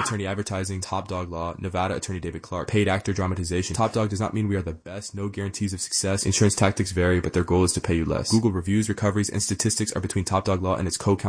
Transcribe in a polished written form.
attorney advertising, Top Dog Law, Nevada attorney David Clark, paid actor dramatization. Top Dog does not mean we are the best, no guarantees of success. Insurance tactics vary, but their goal is to pay you less. Google reviews, recoveries, and statistics are between Top Dog Law and its co-counsel